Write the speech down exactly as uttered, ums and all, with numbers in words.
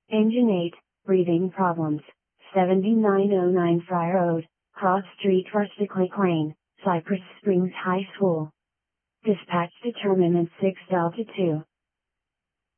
Engine eight, breathing problems, seventy-nine oh nine Friar Road, Cross Street, Rustic Lake Lane, Cypress Springs High School. Dispatch determinant six Delta two.